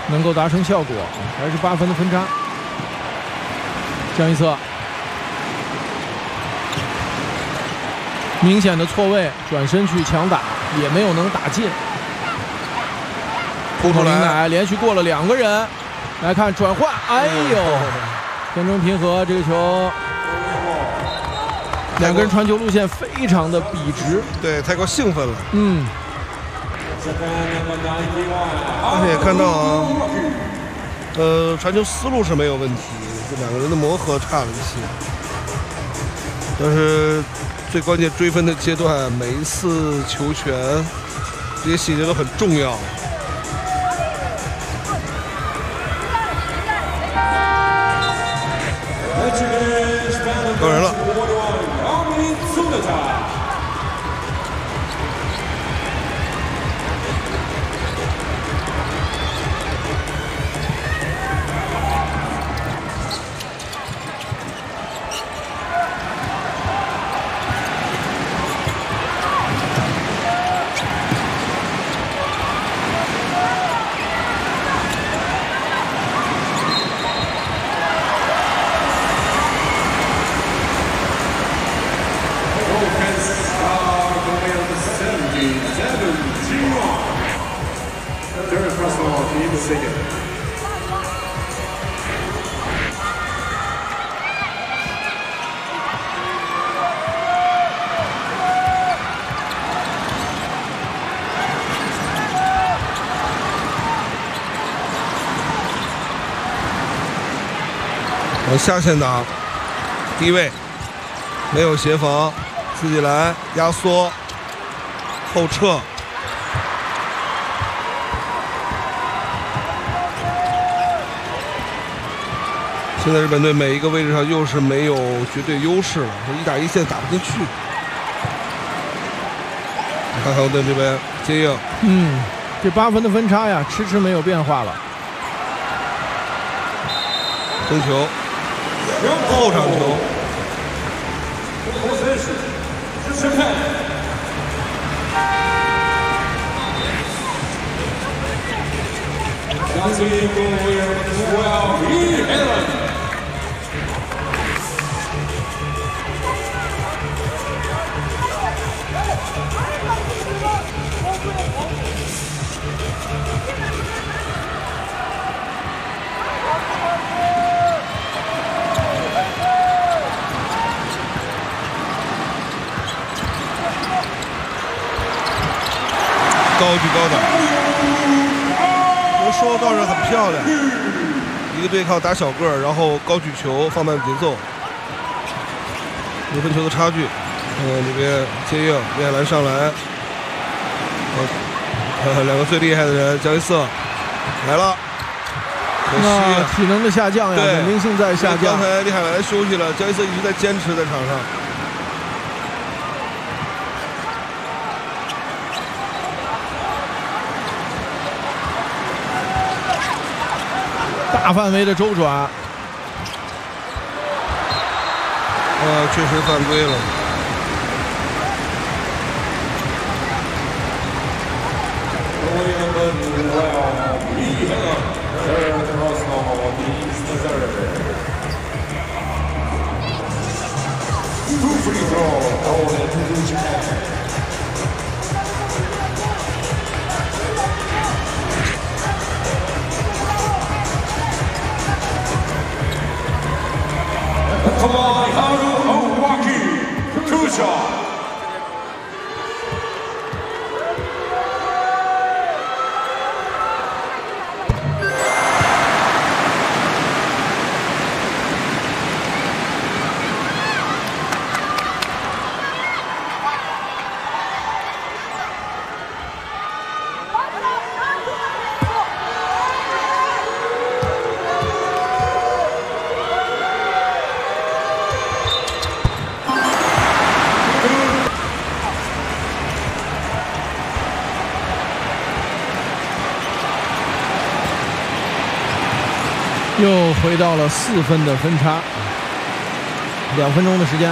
能够达成效果，还是8分的分差。江一策明显的错位，转身去强打，也没有能打进。 扑出林乃连续过了2个人，来看转换，哎呦，田中平和这个球，2个人传球路线非常的笔直， 对，太过兴奋了。 而且也看到啊，传球思路是没有问题，这2个人的磨合差了一些，但是最关键追分的阶段，每一次球权这些细节都很重要。高人了。往下线打，低位没有协防，自己来压缩后撤。现在日本队每一个位置上又是没有绝对优势了，这1打1现在打不进去。看韩国队这边接应， 这8分的分差呀，迟迟没有变化了。 争球，后场球。高举高打，我说倒是很漂亮，一个对抗打小个儿，然后高举球放慢节奏，6分球的差距。这边接应叶兰上来，2个最厉害的人，江一瑟来了，可惜体能的下降呀，稳定性在下降。 刚才李海兰休息了，江一瑟一直在坚持在场上。 大范围的周转， 确实犯规了。 Come on, Haru Owaki, 2 shots. 又回到了4分的分差，2分钟的时间。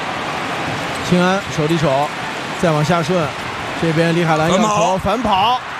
庆安手递手，再往下顺，这边李海兰要球反跑。